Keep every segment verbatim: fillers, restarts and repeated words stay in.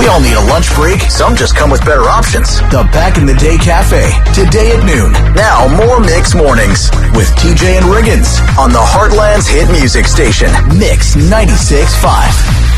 We all need a lunch break. Some just come with better options. The Back in the Day Cafe, today at noon. Now, more Mix Mornings with T J and Riggins on the Heartland's hit music station, Mix ninety-six point five.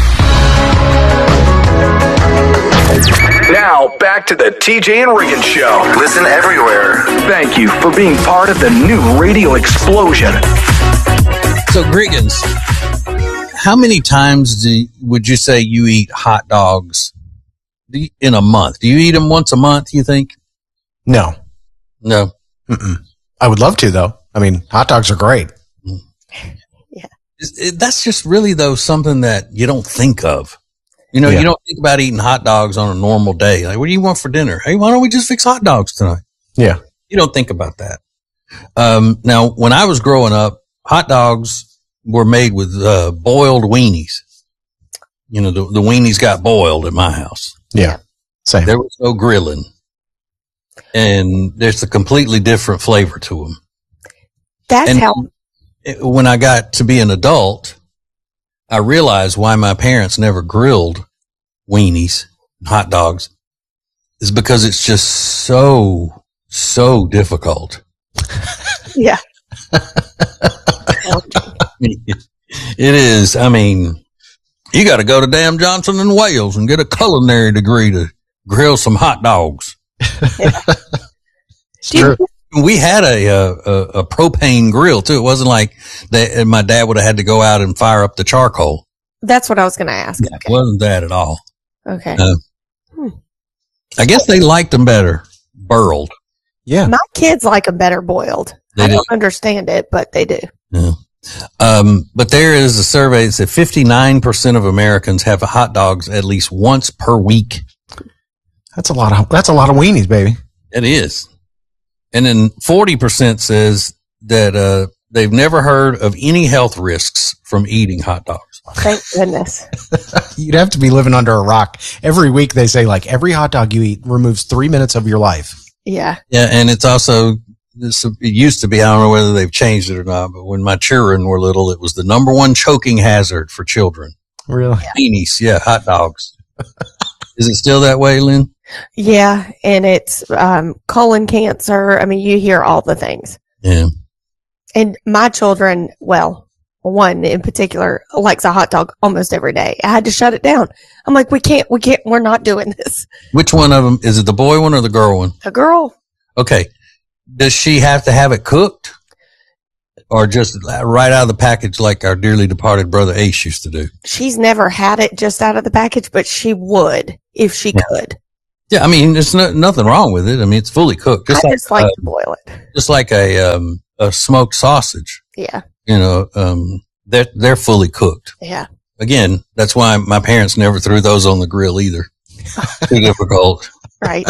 Now, back to the T J and Riggins Show. Listen everywhere. Thank you for being part of the new radio explosion. So, Riggins, how many times do you, would you say you eat hot dogs in a month? Do you eat them once a month, you think? No. No. Mm-mm. I would love to, though. I mean, hot dogs are great. Yeah. It, that's just really, though, something that you don't think of. You know, yeah. You don't think about eating hot dogs on a normal day. Like, what do you want for dinner? Hey, why don't we just fix hot dogs tonight? Yeah. You don't think about that. Um, now, when I was growing up, hot dogs were made with uh, boiled weenies. You know, the, the weenies got boiled at my house. Yeah. Same. There was no grilling. And there's a completely different flavor to them. That's and how. When I got to be an adult, I realized why my parents never grilled weenies, hot dogs, is because it's just so, so difficult. Yeah. It is. I mean, you got to go to damn Johnson and Wales and get a culinary degree to grill some hot dogs. Yeah. It's true. We had a, a a propane grill too. It wasn't like that. My dad would have had to go out and fire up the charcoal. That's what I was going to ask. Yeah, okay. It wasn't that at all. Okay. Uh, hmm. I guess they liked them better burled. Yeah. My kids like them better boiled. They I do. don't understand it, but they do. Yeah. Um, but there is a survey that said fifty-nine percent of Americans have hot dogs at least once per week. That's a lot of, that's a lot of weenies, baby. It is. And then forty percent says that, uh, they've never heard of any health risks from eating hot dogs. Thank goodness. You'd have to be living under a rock. Every week they say, like, every hot dog you eat removes three minutes of your life. Yeah. Yeah. And it's also, this, it used to be, I don't know whether they've changed it or not, but when my children were little, it was the number one choking hazard for children. Really? Weenies. Yeah. Hot dogs. Is it still that way, Lynn? Yeah. And it's, um, colon cancer. I mean, you hear all the things. Yeah. And my children, well, one in particular likes a hot dog almost every day. I had to shut it down. I'm like, we can't, we can't, we're not doing this. Which one of them? Is it the boy one or the girl one? The girl. Okay. Does she have to have it cooked or just right out of the package like our dearly departed brother Ace used to do? She's never had it just out of the package, but she would if she yeah. could. Yeah. I mean, there's no, nothing wrong with it. I mean, it's fully cooked. Just I like, just like uh, to boil it. Just like a, um, a smoked sausage. Yeah. You know, um, they're, they're fully cooked. Yeah. Again, that's why my parents never threw those on the grill either. Too difficult. Right.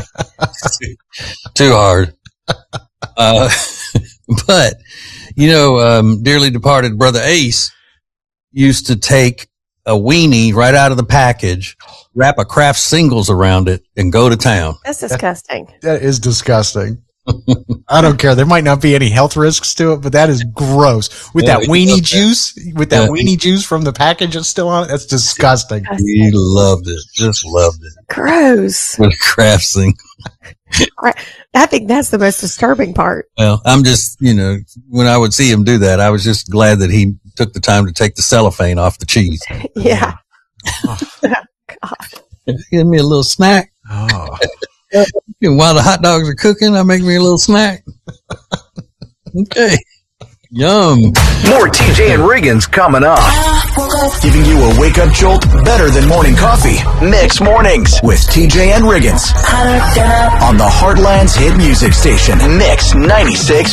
Too hard. Uh, but, you know, um, dearly departed brother Ace used to take a weenie right out of the package, wrap a Kraft Singles around it, and go to town. That's disgusting. That is disgusting. I don't care. There might not be any health risks to it, but that is gross. With Yeah, that we weenie love that. juice, with that Yeah. weenie juice from the package that's still on it, that's disgusting. He loved it. Just loved it. Gross. With a Kraft Single. I think that's the most disturbing part. Well, I'm just, you know, when I would see him do that, I was just glad that he took the time to take the cellophane off the cheese. Yeah. Give me a little snack. Oh. And while the hot dogs are cooking, I make me a little snack. Okay. Yum. More T J and Riggins coming up. Giving you a wake-up jolt better than morning coffee. Mix Mornings with T J and Riggins. On the Heartland's hit music station, Mix ninety-six